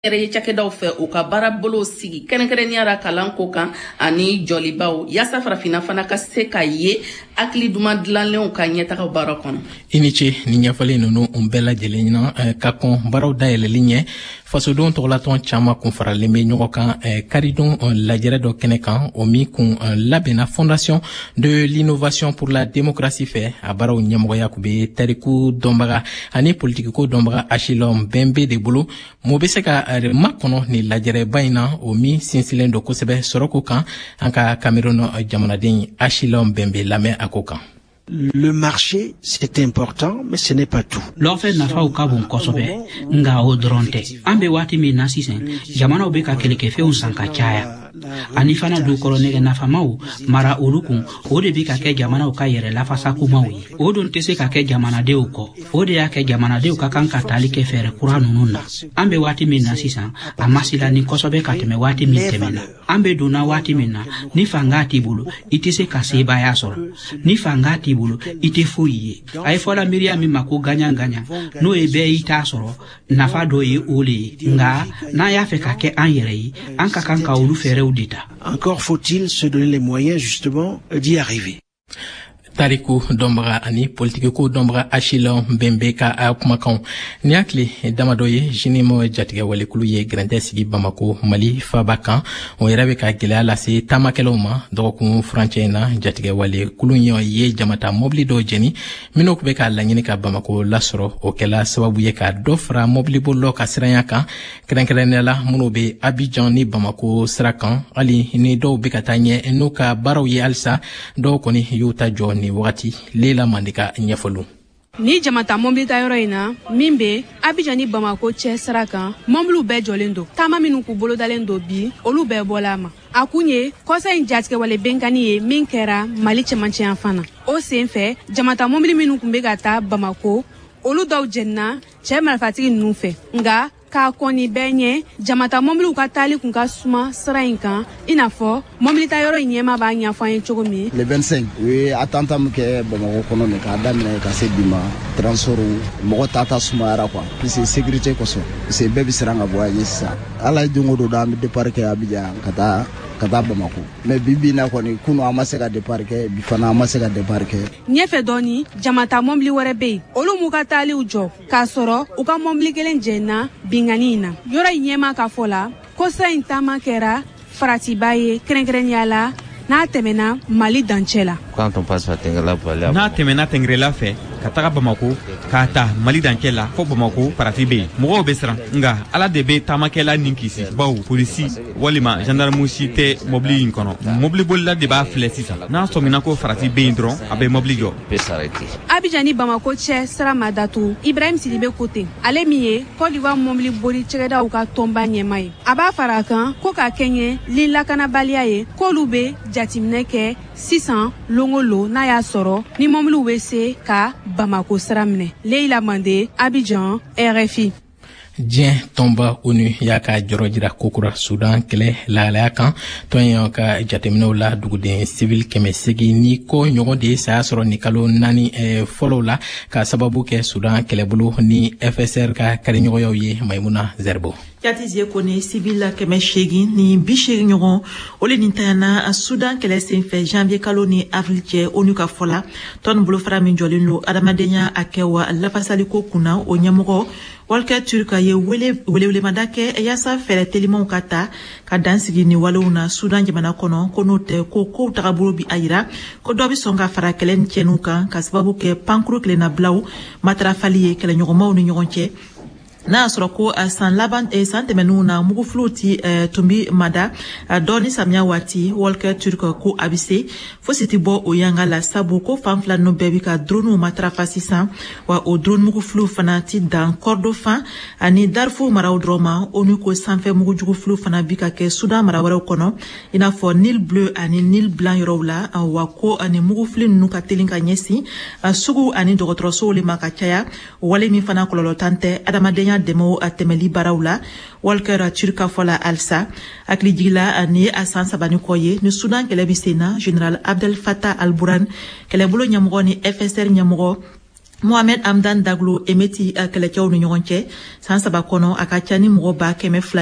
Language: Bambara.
Yɛrɛ cakɛdaw fɛ u ka baarabolo sigi kɛrɛnkɛrɛnniyara kalan ko kan ani jɔlibaw yaasa farafinna fana ka se ka ye hakili duman dilanlenw ka ɲɛtaga baara kɔnɔ. I ni ce ni ɲɛfɔli ninnu bɛɛ lajɛlen ɲɛna ka kɔn baaraw dayɛlɛli ɲɛ fasodenw tɔgɔlatɔn caman kun faralen bɛ ɲɔgɔn kan karidon lajɛrɛ dɔ kɛnɛ kan o min kun labɛnna fondation de l'innovation pour la démocratie fɛ a baaraw ɲɛmɔgɔya kun bɛ tariku dɔnbaga ani politikiko dɔnbaga Achilor Mbembe de bolo mo bɛ se ka makɔnɔ ni lajɛrɛba in na o min sinsilen don kosɛbɛ sɔrɔko kan an ka Cameroun jamanaden Achilor Mbembe lamɛn a ko kan. Le marché, c'est important, mais ce n'est pas tout. L'offre nafa ka bon kosɛbɛ nga o dɔrɔn tɛ an bɛ waati min na sisan jamanaw bɛ ka kɛlɛkɛfɛnw san ka caya ani fana dukɔrɔ nɛgɛ nafamaw mara olu kun o de bɛ ka kɛ jamanaw ka yɛrɛ lafasakumaw ye o don tɛ se ka kɛ jamanadenw kɔ o de y'a kɛ jamanadenw ka kan ka tali kɛ fɛɛrɛ kura ninnu na an bɛ waati min na sisan a masila ni kosɛbɛ ka tɛmɛ waati min tɛmɛna an bɛ donna waati min na ni fanga t'i bolo i tɛ se ka sebaaya sɔrɔ ni fanga t'i bolo i tɛ foyi ye a ye fɔla miiriya min ma ko gaɲa n'o ye bɛɛ i t'a sɔrɔ nafa dɔ ye o le ye nga n'an y'a fɛ ka kɛ an yɛrɛ ye an ka kan ka olu fɛɛrɛw de ta. Encore faut-il se donner les moyens justement d'y arriver. Tariku dɔnbaga ani politikiko dɔnbaga Achilor Mbembe ka kumakanw ni hakili damadɔ ye jinimo jatigɛ walekulu ye grɛntɛ sigi Bamako Mali faba kan o yɛrɛ bɛ ka gɛlɛya lase taamakɛlaw ma dɔgɔkun furancɛ in na jatigɛ walekulu ye jamata mobili dɔw jɛni minnu bɛ ka laɲini ka Bamako lasɔrɔ o kɛla sababu ye ka dɔ fara mobili bolila ka siranya kan kɛrɛnkɛrɛnnenya la minnu bɛ Abidjan ni Bamako sira kan hali ni dɔw bɛ ka taa ɲɛ n'u ka baaraw ye halisa dɔw kɔni y'u ta jɔ ni wagati Leila Mandika ɲɛfɔlu. Ni jamata mobili ta yɔrɔ in na min bɛ Abidjan ni Bamako cɛ sira kan mobiliw bɛɛ jɔlen don taama minnu k'u bolodalen don bi olu bɛɛ bɔla a ma a kun ye kɔsa in jatigɛ wale bɛnkani ye min kɛra Mali cɛmancɛ yan fana o sen fɛ jamata mobili minnu kun bɛ ka taa Bamako olu dɔw jɛnna cɛ marifatigi ninnu fɛ nga k'a kɔni bɛɛ ɲɛ jamata mobiliw ka taali kun ka suma sira in kan i n'a fɔ mobili ta yɔrɔ in ɲɛma b'a ɲɛfɔ an ye cogo min. Le 25 u ye attentat min kɛ Bamako kɔnɔ nin k'a daminɛ ka se bi ma transport mɔgɔ tata sumayara quoi puisque sécurité kosɔn parce que bɛɛ bɛ siran ka bɔ an ye sisan ala ye don o don an bɛ départ kɛ Abidjan ka taa Bamako mais bibi na kɔni kunu an ma se ka départ kɛ bi fana an ma se ka départ kɛ. Ɲɛfɛ dɔɔni jamata mobili wɛrɛ bɛ yen olu m'u ka taaliw jɔ k'a sɔrɔ u ka mobili kelen jɛnna bingani in na yɔrɔ in ɲɛma ka fɔ la ko sira in taama kɛra faratiba ye kɛrɛnkɛrɛnnenya la n'a tɛmɛna Mali dancɛ la. N'a tɛmɛna Tɛngɛrɛla fɛ ka taga Bamako k'a ta Mali dancɛ la fo Bamako farati bɛ yen mɔgɔw bɛ siran nga ala de bɛ taamakɛla ni kisi baw polisi walima gendarmerie si tɛ mobili in kɔnɔ mobili bolila de b'a filɛ sisan n'a sɔmina ko farati bɛ yen dɔrɔn a bɛ mobili jɔ. Abidjan ni Bamako cɛ sira ma datugu Ibrahim Sidibe ko ten ale min ye Côte d'Ivoire mobili boli cɛkɛdaw ka tɔnba ɲɛma ye a b'a fara a kan ko ka kɛɲɛ ni lakanabaliya ye k'olu bɛ jateminɛ kɛ sisan longolo n'a y'a sɔrɔ ni mobiliw bɛ se ka Bamako sira minɛ. Leila Mande, Abidjan, RFI. Diɲɛ tɔnba ONU y'a ka jɔrɔ jira kokura Sudan kɛlɛ lahalaya kan tɔn ka jateminɛw la duguden civil 800 ni ko ɲɔgɔn de saya sɔrɔ ni kalo 4 fɔlɔw la ka sababu kɛ Sudan kɛlɛbolo ni FSR ka kariɲɔgɔnyaw ye Maimuna Zerbo. Yatizie kone civil 800 ni 80 ɲɔgɔn ole ni tayana Sudan kɛlɛ senfɛ janvier kalo ni avril cɛ ONU ka fɔla tɔn bolofara min jɔlen don adamadenya a kɛ wa lafasaliko kunna o ɲɛmɔgɔ Walker Turk ye welewlemada kɛ yaasa fɛɛrɛ telimanw ka ta ka dansigi ni walew na Sudan jamana kɔnɔ ko n'o tɛ ko kow tagabolo bi a yira ko dɔ bɛ sɔn ka fara kɛlɛ ni cɛnninw kan ka sababu kɛ pankuru kelennabilaw matarafali ye kɛlɛɲɔgɔnmaw ni ɲɔgɔn cɛ. N'a sɔrɔ ko san tɛmɛnenw na mugufiliw ti tumbi mada dɔɔni samiya waati Walker Turk ko a bɛ se fosi ti bɔ o yanga la sabu ko fan fila ninnu bɛɛ bɛ ka dronew matarafa sisan wa o drone mugufiliw fana ti dan Kordofan ani Darfur maraw dɔrɔn ma ONU ko sanfɛ mugujugufiliw fana bi ka kɛ Sudan mara wɛrɛw kɔnɔ i n'a fɔ Nil Bleu ani Nil Blanc yɔrɔw la wa ko ani mugufili ninnu ka teli ka ɲɛsin sugu ani dɔgɔtɔrɔsow le ma ka caya wale min fana kɔlɔlɔ tan tɛ adamadenya dɛmɛw a tɛmɛli baaraw la Walker Turk ka fɔ la alisa hakili jigila ni a san 3 ni kɔ ye ni Sudan kɛlɛ bi sen na Général Abdel Fattah al-Burhan kɛlɛbolo ɲɛmɔgɔ ni FSR ɲɛmɔgɔ Mohamed Hamdan Daglo emeti kɛlɛcɛw ni ɲɔgɔn cɛ san 3 kɔnɔ a ka ca ni mɔgɔ 200,000